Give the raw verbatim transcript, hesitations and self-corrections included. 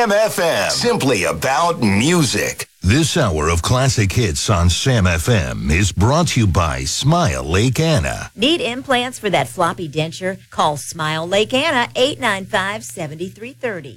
Sam F M. Simply about music. This hour of classic hits on Sam F M is brought to you by Smile Lake Anna. Need implants for that floppy denture? Call Smile Lake Anna, eight nine five, seven three three zero.